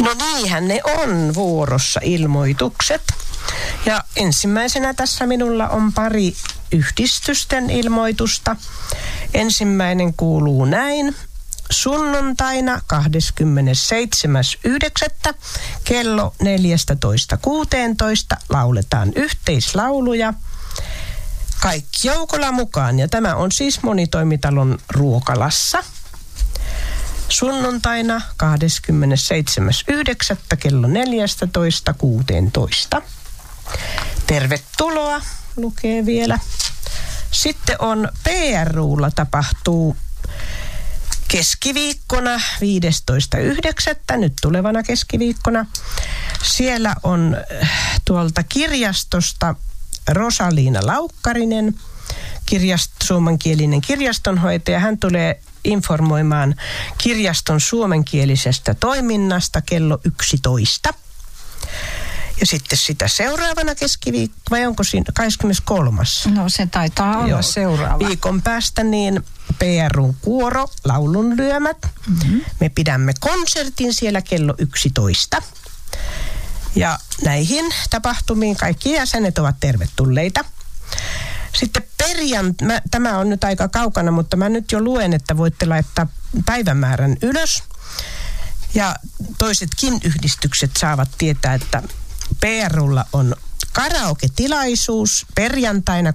No niinhän ne on vuorossa ilmoitukset. Ja ensimmäisenä tässä minulla on pari yhdistysten ilmoitusta. Ensimmäinen kuuluu näin. Sunnuntaina 27.9. kello 14.16 lauletaan yhteislauluja. Kaikki joukolla mukaan, ja tämä on siis monitoimitalon ruokalassa. Sunnuntaina 27.9. kello 14.16. Tervetuloa, lukee vielä. Sitten on PRU:lla tapahtuu keskiviikkona 15.9. nyt tulevana keskiviikkona. Siellä on tuolta kirjastosta Rosaliina Laukkarinen, suomenkielinen kirjastonhoitaja. Hän tulee informoimaan kirjaston suomenkielisestä toiminnasta kello 11. Ja sitten sitä seuraavana keskiviikko, vai onko siinä 23. No se taitaa olla seuraava. Viikon päästä niin PRUn kuoro, laulunlyömät. Mm-hmm. Me pidämme konsertin siellä kello 11. Ja näihin tapahtumiin kaikki jäsenet ovat tervetulleita. Sitten tämä on nyt aika kaukana, mutta mä nyt jo luen, että voitte laittaa päivämäärän ylös. Ja toisetkin yhdistykset saavat tietää, että PRUlla on karaoke-tilaisuus perjantaina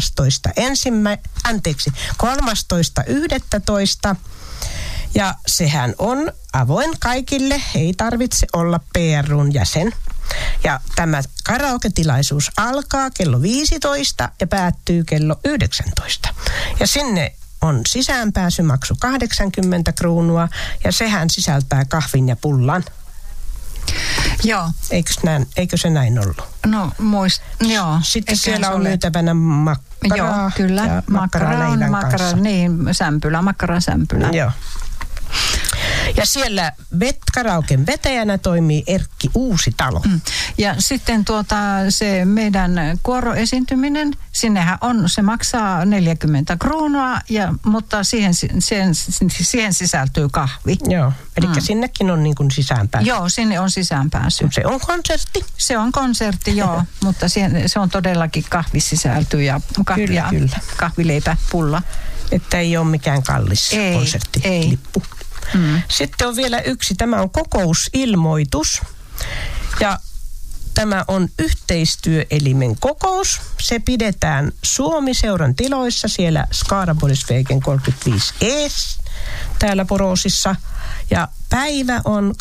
13.11. Ja sehän on avoin kaikille, ei tarvitse olla PRUn jäsen. Ja tämä karaoke-tilaisuus alkaa kello 15 ja päättyy kello 19. Ja sinne on sisäänpääsymaksu 80 kruunua ja sehän sisältää kahvin ja pullan. Joo. Eikö se näin ollut? No joo. Sitten siellä on myytävänä makkaraa. Joo, kyllä. Ja makkaraa leivän kanssa. Niin, makkarasämpylä. Joo. Ja siellä karaoken vetäjänä toimii Erkki Uusitalo. Ja sitten se meidän kuoroesiintyminen, sinnehän on, se maksaa 40 kruunua, mutta siihen sisältyy kahvi. Joo, eli sinnekin on niin kuin sisäänpääsy. Joo, sinne on sisäänpääsy. Se on konsertti. Se on konsertti, joo, mutta se on todellakin kahvi sisältyy ja kyllä. Kahvileipä, pulla. Että ei ole mikään kallis konserttilippu. Sitten on vielä yksi, tämä on kokousilmoitus ja tämä on yhteistyöelimen kokous. Se pidetään Suomi-seuran tiloissa siellä Skaraborgsvägen 35E täällä Porosissa ja päivä on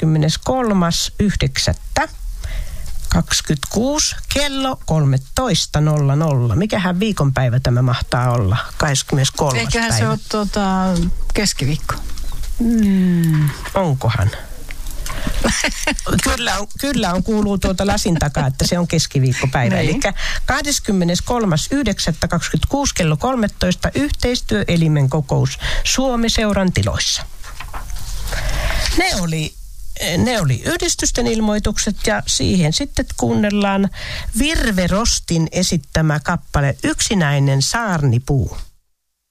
23.9.26 kello 13.00. Mikähän viikonpäivä tämä mahtaa olla? 23. Eiköhän päivä. Se ole keskiviikko. Onkohan? Kyllä on kuuluu lasin takaa, että se on keskiviikkopäivä. Eli 23.9.26 kello 13 yhteistyöelimen kokous Suomi-seuran tiloissa. Ne oli yhdistysten ilmoitukset ja siihen sitten kuunnellaan Virve Rostin esittämä kappale Yksinäinen saarnipuu.